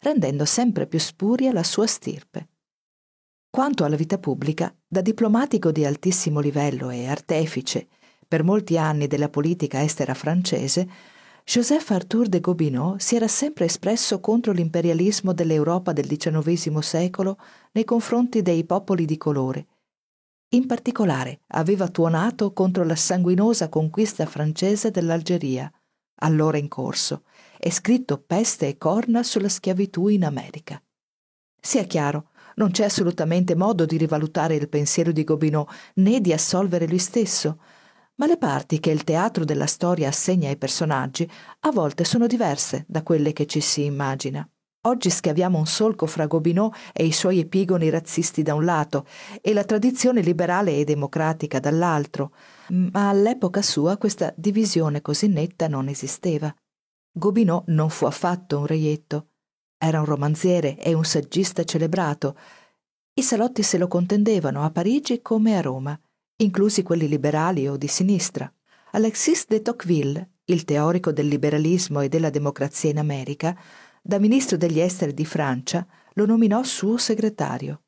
rendendo sempre più spuria la sua stirpe. Quanto alla vita pubblica, da diplomatico di altissimo livello e artefice per molti anni della politica estera francese, Joseph Arthur de Gobineau si era sempre espresso contro l'imperialismo dell'Europa del XIX secolo nei confronti dei popoli di colore. In particolare aveva tuonato contro la sanguinosa conquista francese dell'Algeria, allora in corso, e scritto peste e corna sulla schiavitù in America. Sia chiaro, non c'è assolutamente modo di rivalutare il pensiero di Gobineau né di assolvere lui stesso, ma le parti che il teatro della storia assegna ai personaggi a volte sono diverse da quelle che ci si immagina. Oggi scaviamo un solco fra Gobineau e i suoi epigoni razzisti da un lato e la tradizione liberale e democratica dall'altro, ma all'epoca sua questa divisione così netta non esisteva. Gobineau non fu affatto un reietto. Era un romanziere e un saggista celebrato. I salotti se lo contendevano a Parigi come a Roma, inclusi quelli liberali o di sinistra. Alexis de Tocqueville, il teorico del liberalismo e della democrazia in America, da ministro degli esteri di Francia, lo nominò suo segretario.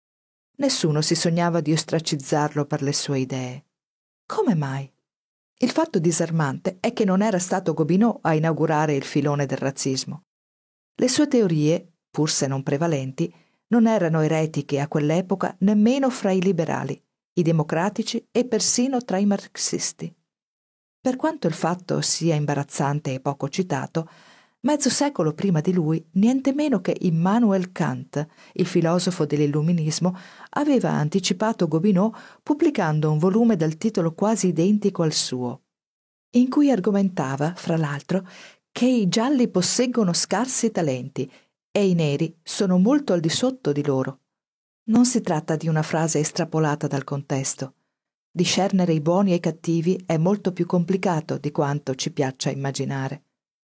Nessuno si sognava di ostracizzarlo per le sue idee. Come mai? Il fatto disarmante è che non era stato Gobineau a inaugurare il filone del razzismo. Le sue teorie, pur se non prevalenti, non erano eretiche a quell'epoca nemmeno fra i liberali, i democratici e persino tra i marxisti. Per quanto il fatto sia imbarazzante e poco citato, mezzo secolo prima di lui, niente meno che Immanuel Kant, il filosofo dell'illuminismo, aveva anticipato Gobineau pubblicando un volume dal titolo quasi identico al suo, in cui argomentava, fra l'altro, che i gialli posseggono scarsi talenti e i neri sono molto al di sotto di loro. Non si tratta di una frase estrapolata dal contesto. Discernere i buoni e i cattivi è molto più complicato di quanto ci piaccia immaginare.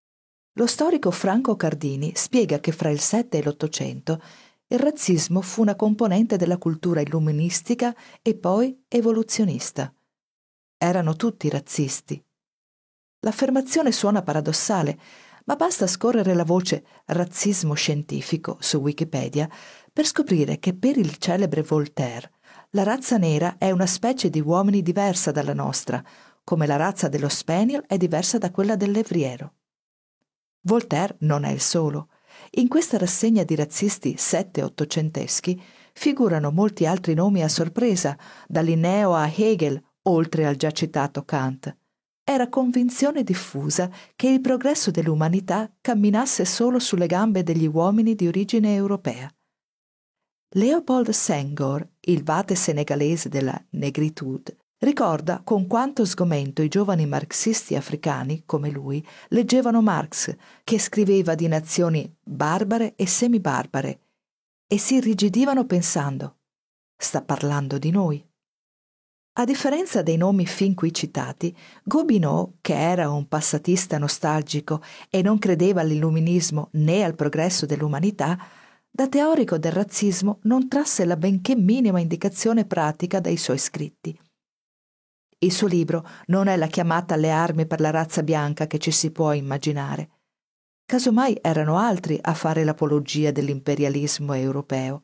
Lo storico Franco Cardini spiega che fra il 7 e l'800 il razzismo fu una componente della cultura illuministica e poi evoluzionista. Erano tutti razzisti. L'affermazione suona paradossale, ma basta scorrere la voce razzismo scientifico su Wikipedia per scoprire che per il celebre Voltaire la razza nera è una specie di uomini diversa dalla nostra, come la razza dello Spaniel è diversa da quella del levriero. Voltaire non è il solo. In questa rassegna di razzisti sette-ottocenteschi figurano molti altri nomi a sorpresa, da Linneo a Hegel, oltre al già citato Kant. Era convinzione diffusa che il progresso dell'umanità camminasse solo sulle gambe degli uomini di origine europea. Leopold Senghor, il vate senegalese della negritude, ricorda con quanto sgomento i giovani marxisti africani, come lui, leggevano Marx, che scriveva di nazioni barbare e semibarbare, e si irrigidivano pensando: sta parlando di noi. A differenza dei nomi fin qui citati, Gobineau, che era un passatista nostalgico e non credeva all'illuminismo né al progresso dell'umanità, da teorico del razzismo non trasse la benché minima indicazione pratica dai suoi scritti. Il suo libro non è la chiamata alle armi per la razza bianca che ci si può immaginare. Casomai erano altri a fare l'apologia dell'imperialismo europeo.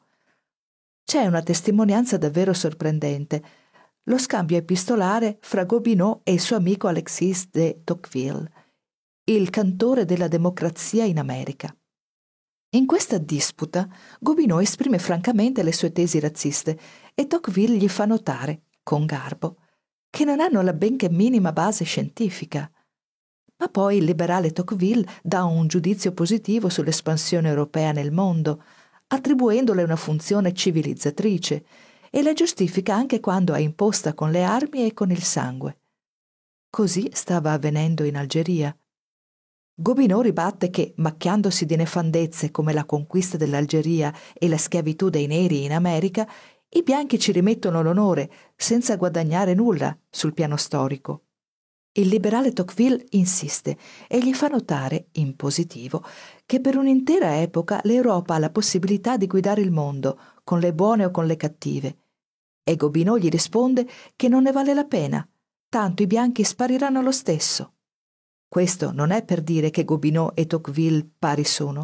C'è una testimonianza davvero sorprendente: lo scambio epistolare fra Gobineau e il suo amico Alexis de Tocqueville, il cantore della democrazia in America. In questa disputa Gobineau esprime francamente le sue tesi razziste e Tocqueville gli fa notare, con garbo, che non hanno la benché minima base scientifica. Ma poi il liberale Tocqueville dà un giudizio positivo sull'espansione europea nel mondo, attribuendole una funzione civilizzatrice, e la giustifica anche quando è imposta con le armi e con il sangue. Così stava avvenendo in Algeria. Gobineau ribatte che, macchiandosi di nefandezze come la conquista dell'Algeria e la schiavitù dei neri in America, i bianchi ci rimettono l'onore senza guadagnare nulla sul piano storico. Il liberale Tocqueville insiste e gli fa notare, in positivo, che per un'intera epoca l'Europa ha la possibilità di guidare il mondo, con le buone o con le cattive. E Gobineau gli risponde che non ne vale la pena, tanto i bianchi spariranno lo stesso. Questo non è per dire che Gobineau e Tocqueville pari sono,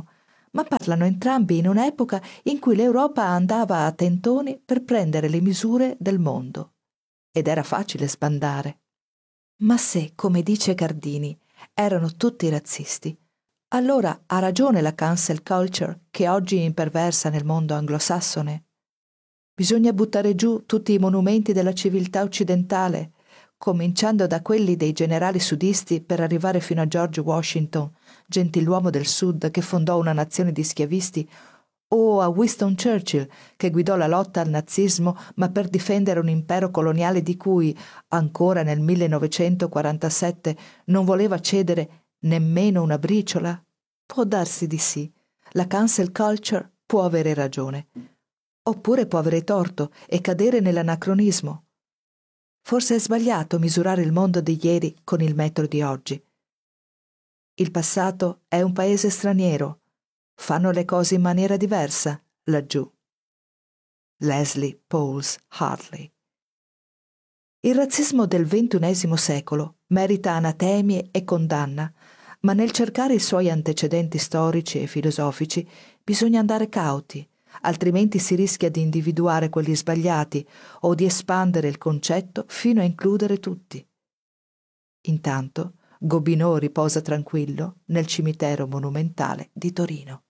ma parlano entrambi in un'epoca in cui l'Europa andava a tentoni per prendere le misure del mondo. Ed era facile sbandare. Ma se, come dice Cardini, erano tutti razzisti, allora ha ragione la cancel culture che oggi imperversa nel mondo anglosassone? Bisogna buttare giù tutti i monumenti della civiltà occidentale, cominciando da quelli dei generali sudisti per arrivare fino a George Washington, gentiluomo del Sud che fondò una nazione di schiavisti, o a Winston Churchill che guidò la lotta al nazismo ma per difendere un impero coloniale di cui, ancora nel 1947, non voleva cedere nemmeno una briciola? Può darsi di sì. La cancel culture può avere ragione. Oppure può avere torto e cadere nell'anacronismo. Forse è sbagliato misurare il mondo di ieri con il metro di oggi. Il passato è un paese straniero. Fanno le cose in maniera diversa laggiù. Leslie Pauls Hartley. Il razzismo del XXI secolo merita anatemi e condanna, ma nel cercare i suoi antecedenti storici e filosofici bisogna andare cauti, altrimenti si rischia di individuare quelli sbagliati o di espandere il concetto fino a includere tutti. Intanto Gobineau riposa tranquillo nel cimitero monumentale di Torino.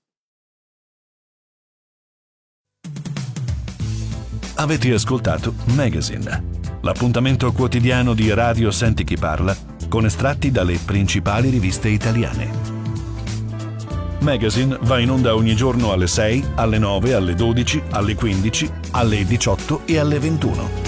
Avete ascoltato Magazine, l'appuntamento quotidiano di Radio Senti Chi Parla con estratti dalle principali riviste italiane. Magazine va in onda ogni giorno alle 6, alle 9, alle 12, alle 15, alle 18 e alle 21.